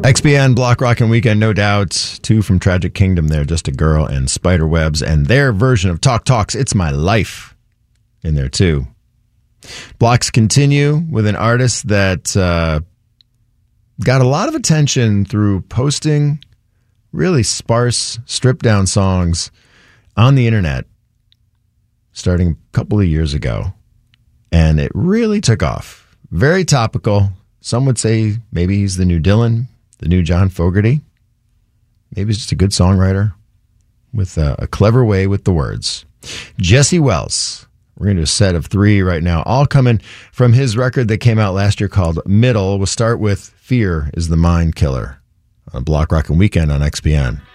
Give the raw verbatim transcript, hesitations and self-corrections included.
X B N, Block Rockin' Weekend, no doubt. Two from Tragic Kingdom there, Just a Girl and Spiderwebs, and their version of Talk Talk's It's My Life in there too. Blocks continue with an artist that uh, got a lot of attention through posting really sparse, stripped down songs on the internet starting a couple of years ago. And it really took off. Very topical. Some would say maybe he's the new Dylan, the new John Fogerty. Maybe he's just a good songwriter with a, a clever way with the words. Jesse Wells. We're going to do a set of three right now, all coming from his record that came out last year called Middle. We'll start with Fear is the Mind Killer on Block Rockin' Weekend on X B N.